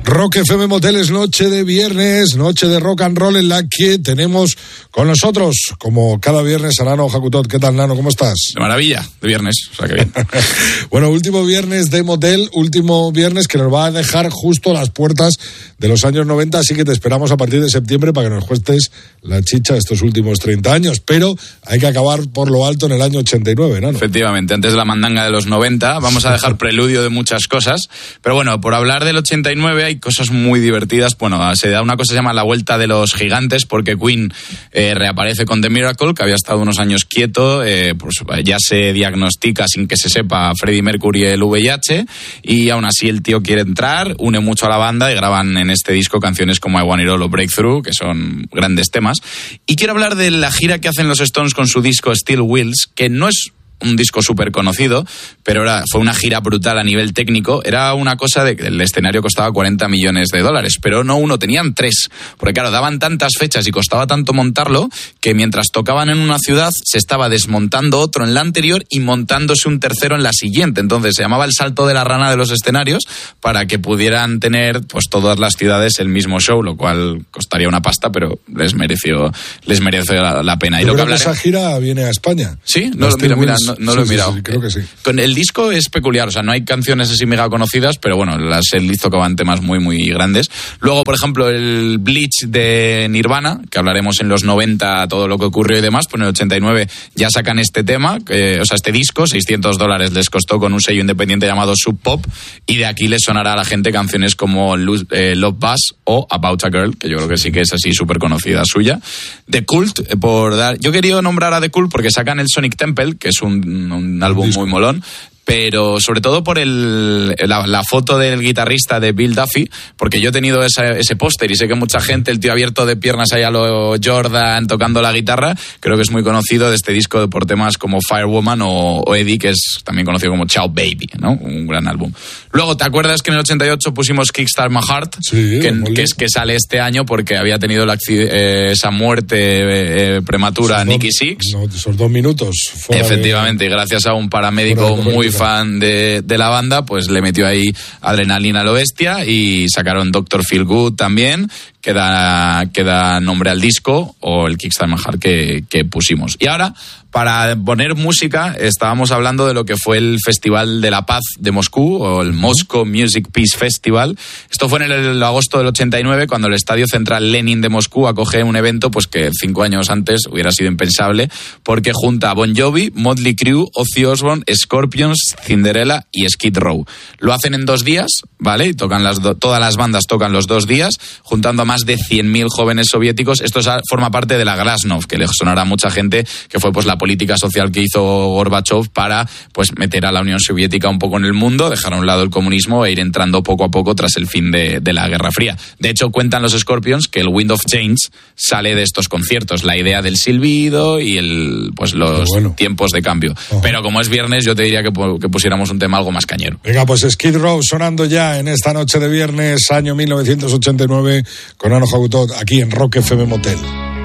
Rock FM Motel es noche de viernes, noche de rock and roll en la que tenemos con nosotros, como cada viernes, a Nano Jacutot. ¿Qué tal, Nano? ¿Cómo estás? De maravilla, de viernes, o sea que bien. Bueno, último viernes de Motel, último viernes que nos va a dejar justo las puertas de los años 90, así que te esperamos a partir de septiembre para que nos cuestes la chicha de estos últimos 30 años, pero hay que acabar por lo alto en el año 89, Nano. Efectivamente, antes de la mandanga de los 90, vamos a dejar preludio de muchas cosas, pero bueno, por hablar del 89 hay cosas muy divertidas. Bueno, se da una cosa que se llama la vuelta de los gigantes, porque Queen reaparece con The Miracle, que había estado unos años quieto, pues ya se diagnostica sin que se sepa Freddie Mercury el VIH, y aún así el tío quiere entrar, une mucho a la banda y graban en este disco canciones como I Want It All o Breakthrough, que son grandes temas. Y quiero hablar de la gira que hacen los Stones con su disco Steel Wheels, que no es un disco súper conocido, pero fue una gira brutal a nivel técnico. Era una cosa de que el escenario costaba $40 millones, pero no uno, tenían 3, porque claro, daban tantas fechas y costaba tanto montarlo, que mientras tocaban en una ciudad se estaba desmontando otro en la anterior y montándose un tercero en la siguiente. Entonces se llamaba el salto de la rana de los escenarios, para que pudieran tener pues todas las ciudades el mismo show, lo cual costaría una pasta, pero les mereció la pena. Yo creo que esa gira viene a España. Sí, no, mira, no lo he mirado. Sí, creo que sí. Con el disco es peculiar, o sea, no hay canciones así mega conocidas, pero bueno, él tocaban temas muy, muy grandes. Luego, por ejemplo, el Bleach de Nirvana, que hablaremos en los 90, todo lo que ocurrió y demás, pues en el 89 ya sacan este tema, este disco, $600 les costó, con un sello independiente llamado Sub Pop, y de aquí les sonará a la gente canciones como Love Buzz o About a Girl, que yo creo que sí que es así súper conocida suya. The Cult, yo quería nombrar a The Cult porque sacan el Sonic Temple, que es un álbum muy molón, pero sobre todo por la foto del guitarrista de Bill Duffy, porque yo he tenido ese póster y sé que mucha gente, el tío abierto de piernas ahí a lo Jordan tocando la guitarra, creo que es muy conocido de este disco por temas como Firewoman o Eddie, que es también conocido como Ciao Baby, ¿no? Un gran álbum. Luego, ¿te acuerdas que en el 88 pusimos Kickstart My Heart? Sí, que sale este año porque había tenido esa muerte prematura Nicky Sixx. No, esos 2 minutos. Efectivamente, y gracias a un paramédico muy fan de la banda, pues le metió ahí adrenalina a lo bestia, y sacaron Dr. Feel Good también, que da nombre al disco, o el Kickstart My Heart que pusimos. Y ahora, para poner música, estábamos hablando de lo que fue el Festival de la Paz de Moscú, o el Moscow Music Peace Festival. Esto fue en el agosto del 89, cuando el Estadio Central Lenin de Moscú acoge un evento pues que 5 años antes hubiera sido impensable, porque junta a Bon Jovi, Motley Crue, Ozzy Osbourne, Scorpions, Cinderella y Skid Row. Lo hacen en 2 días, ¿vale? Y tocan todas las bandas tocan los 2 días, juntando a más de 100.000 jóvenes soviéticos. Esto forma parte de la Glasnost, que le sonará a mucha gente, que fue pues la política social que hizo Gorbachev para pues meter a la Unión Soviética un poco en el mundo, dejar a un lado el comunismo e ir entrando poco a poco tras el fin de la Guerra Fría. De hecho, cuentan los Scorpions que el Wind of Change sale de estos conciertos, la idea del silbido y los tiempos de cambio. Uh-huh. Pero como es viernes, yo te diría que pusiéramos un tema algo más cañero. Venga, pues Skid Row sonando ya en esta noche de viernes, año 1989, con Nano Jacutot, aquí en Rock FM Motel.